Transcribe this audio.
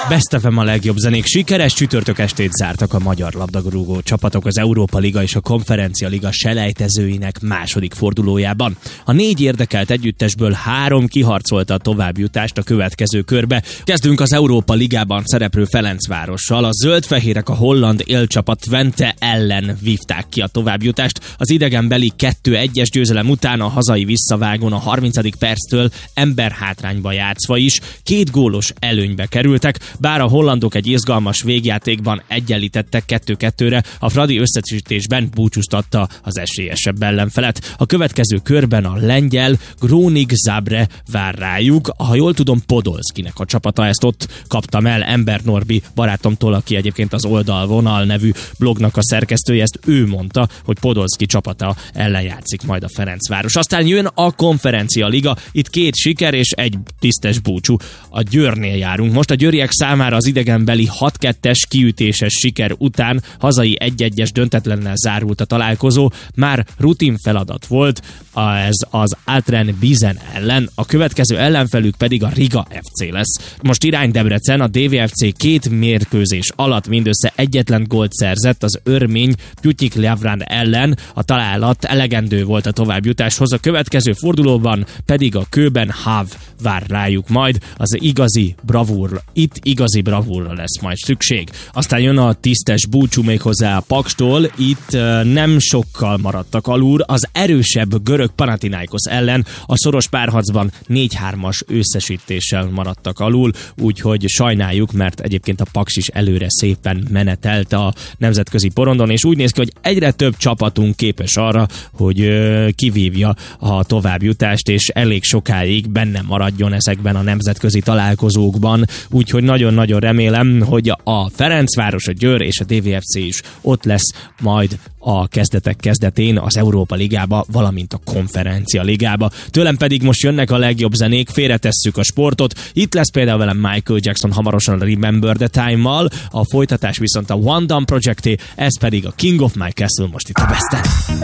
Best FM a legjobb zenék. Sikeres csütörtök estét zártak a magyar labdarúgó csapatok az Európa Liga és a Konferencia Liga selejtezőinek második fordulójában. A 4 érdekelt együttesből 3 kiharcolta a továbbjutást a következő körbe. Kezdünk az Európa Ligában szereplő Ferencvárossal. A zöldfehérek a holland élcsapat Twente ellen vívták ki a továbbjutást. Az idegenbeli 2-1-es győzelem után a hazai visszavágón a 30. perctől emberhátrányba játszva is 2 gólos előnybe kerültek, bár a hollandok egy izgalmas végjátékban egyenlítettek 2-2-re, a Fradi összesítésben búcsúztatta az esélyesebb ellenfelet. A következő körben a lengyel Grónig Zabrze vár rájuk, ha jól tudom, Podolszkinek a csapata, ezt ott kaptam el Ember Norbi barátomtól, aki egyébként az Oldalvonal nevű blognak a szerkesztője, ezt ő mondta, hogy Podolszki csapata ellen játszik majd a Ferencváros. Aztán jön a Konferencia Liga, itt 2 siker és 1 tisztes búcsú. A Győrnél járunk most. A győriek számára az idegenbeli 6-2-es kiütéses siker után hazai 1-1-es döntetlennel zárult a találkozó. Már rutin feladat volt ez az Altren Bizen ellen, a következő ellenfelük pedig a Riga FC lesz. Most irány Debrecen, a DVFC 2 mérkőzés alatt mindössze egyetlen gólt szerzett az örmény Pyutnik Lavran ellen, a találat elegendő volt a továbbjutáshoz, a következő fordulóban pedig a Kőben Hav vár rájuk majd, az igazi bravúr, itt igazi bravúrra lesz majd szükség. Aztán jön a tisztes búcsú méghozzá a Pakstól, itt nem sokkal maradtak alul, az erősebb görög Panathinaikos ellen a szoros párharcban 4-3-as összesítéssel maradtak alul, úgyhogy sajnáljuk, mert egyébként a Paks is előre szépen menetelt a nemzetközi porondon, és úgy néz ki, hogy egyre több csapatunk képes arra, hogy kivívja a továbbjutást, és elég sokáig benne maradjon ezekben a nemzetközi találkozókban, úgyhogy nagyon-nagyon remélem, hogy a Ferencváros, a Győr és a DVFC is ott lesz majd a kezdetek kezdetén az Európa Ligába, valamint a Konferencia Ligába. Tőlem pedig most jönnek a legjobb zenék, félretesszük a sportot. Itt lesz például velem Michael Jackson hamarosan a Remember the Time-mal, a folytatás viszont a One Done Projecté, ez pedig a King of My Castle most itt a Best-en.